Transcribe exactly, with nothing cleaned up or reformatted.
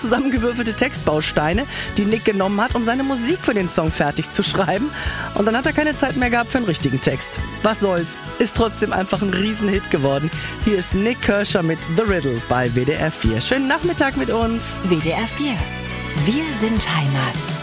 zusammengewürfelte Textbausteine, die Nick genommen hat, um seine Musik für den Song fertig zu schreiben. Und dann hat er keine Zeit mehr gehabt für einen richtigen Text. Was soll's, ist trotzdem einfach ein Riesenhit geworden. Hier ist Nik Kershaw mit The Riddle bei W D R vier. Schönen Nachmittag mit uns. W D R vier. Wir sind Heimat.